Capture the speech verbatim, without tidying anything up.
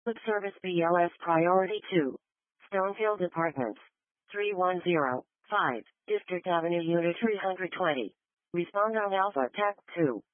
Service B L S Priority two. Stonefield Apartments. three one zero five, District Avenue Unit three hundred twenty. Respond on Alpha T A C two.